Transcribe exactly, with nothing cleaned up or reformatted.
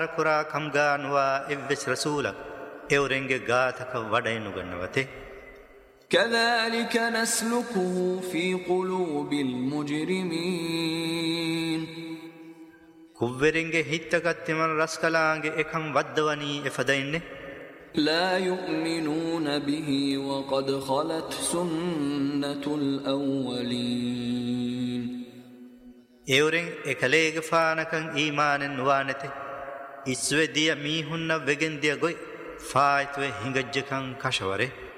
kurā kamgānuwa evves rasulak eorenge gāthaka wadainu gannawate كذلك نسلكه في قلوب المجرمين kuvverenge hittagatiman raskalaange ekam waddawani efadainne لا يؤمنون به وقد خلت سنة الأولين eoren ekalege faanakan iimanen nuwanete iswediya mihunna vegendiya goy faaytwe hingajjekan kashaware